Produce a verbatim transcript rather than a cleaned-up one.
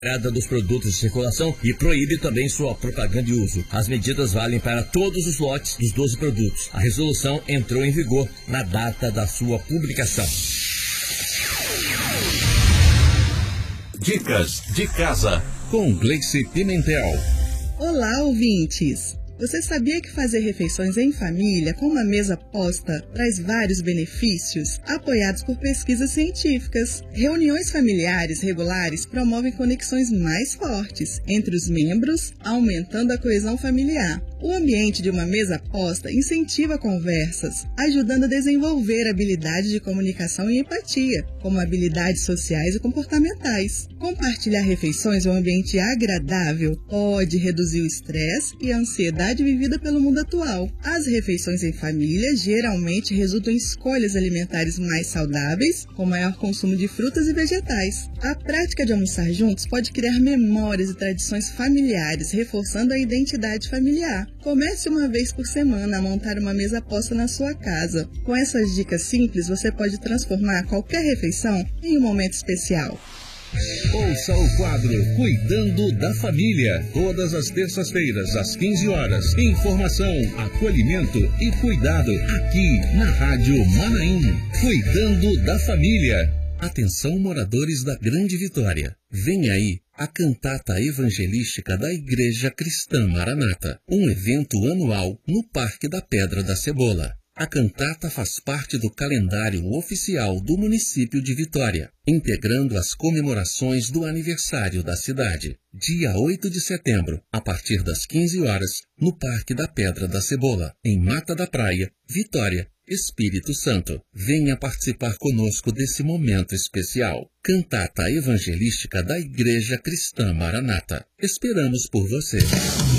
retirada dos produtos de circulação e proíbe também sua propaganda e uso. As medidas valem para todos os lotes dos doze produtos. A resolução entrou em vigor na data da sua publicação. Dicas de casa com Gleice Pimentel. Olá, ouvintes! Você sabia que fazer refeições em família com uma mesa posta traz vários benefícios, apoiados por pesquisas científicas? Reuniões familiares regulares promovem conexões mais fortes entre os membros, aumentando a coesão familiar. O ambiente de uma mesa posta incentiva conversas, ajudando a desenvolver habilidades de comunicação e empatia, como habilidades sociais e comportamentais. Compartilhar refeições em um ambiente agradável pode reduzir o estresse e a ansiedade vivida pelo mundo atual. As refeições em família geralmente resultam em escolhas alimentares mais saudáveis, com maior consumo de frutas e vegetais. A prática de almoçar juntos pode criar memórias e tradições familiares, reforçando a identidade familiar. Comece uma vez por semana a montar uma mesa posta na sua casa. Com essas dicas simples, você pode transformar qualquer refeição em um momento especial. Ouça o quadro Cuidando da Família, todas as terças-feiras, às quinze horas. Informação, acolhimento e cuidado, aqui na Rádio Manaim. Cuidando da Família. Atenção, moradores da Grande Vitória. Vem aí a cantata evangelística da Igreja Cristã Maranata, um evento anual no Parque da Pedra da Cebola. A cantata faz parte do calendário oficial do município de Vitória, integrando as comemorações do aniversário da cidade. Dia oito de setembro, a partir das quinze horas, no Parque da Pedra da Cebola, em Mata da Praia, Vitória, Espírito Santo. Venha participar conosco desse momento especial. Cantata evangelística da Igreja Cristã Maranata. Esperamos por você.